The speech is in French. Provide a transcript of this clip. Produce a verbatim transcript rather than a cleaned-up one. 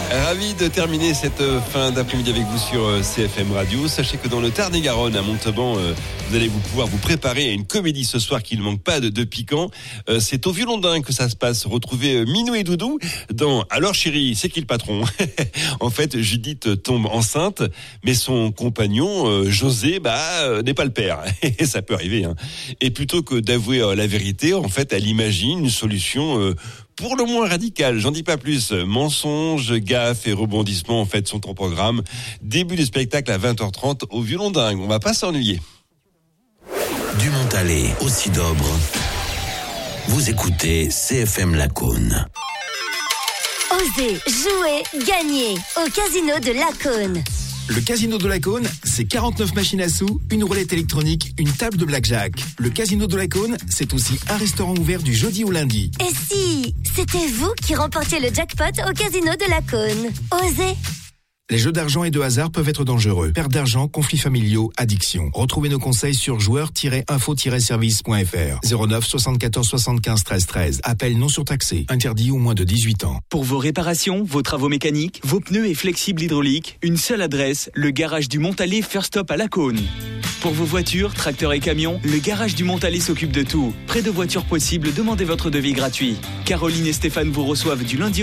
Ravi de terminer cette fin d'après-midi avec vous sur C F M Radio. Sachez que dans le Tarn-et-Garonne, à Montauban, vous allez vous pouvoir vous préparer à une comédie ce soir qui ne manque pas de, de piquant. C'est au Violon-d'Ain que ça se passe. Retrouvez Minou et Doudou dans Alors chérie, c'est qui le patron? En fait, Judith tombe enceinte, mais son compagnon, José, bah, n'est pas le père. Et ça peut arriver, hein. Et plutôt que d'avouer la vérité, en fait, elle imagine une solution pour le moins radical, j'en dis pas plus. Mensonges, gaffes et rebondissements en fait sont au programme. Début du spectacle à vingt heures trente au Violon-d'Ain. On va pas s'ennuyer. Du Montalet au Cidobre. Vous écoutez C F M Lacaune. Osez, jouer, gagner au Casino de Lacaune. Le Casino de Lacaune, c'est quarante-neuf machines à sous, une roulette électronique, une table de blackjack. Le Casino de Lacaune, c'est aussi un restaurant ouvert du jeudi au lundi. Et si c'était vous qui remportiez le jackpot au Casino de Lacaune? Osez. Les jeux d'argent et de hasard peuvent être dangereux. Perte d'argent, conflits familiaux, addiction. Retrouvez nos conseils sur joueurs tiret info tiret service point f r. zéro neuf soixante-quatorze soixante-quinze treize treize. Appel non surtaxé. Interdit aux moins de dix-huit ans. Pour vos réparations, vos travaux mécaniques, vos pneus et flexibles hydrauliques, une seule adresse, le garage du Montalet First Stop à Lacaune. Pour vos voitures, tracteurs et camions, le garage du Montalet s'occupe de tout. Près de voitures possibles, demandez votre devis gratuit. Caroline et Stéphane vous reçoivent du lundi